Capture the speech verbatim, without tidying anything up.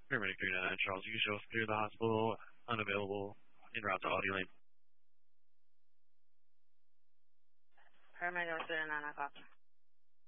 Paramedic three nine, Charles, you can show us clear the hospital, unavailable, en route to Audie Lane. Paramedic three nine, I copy.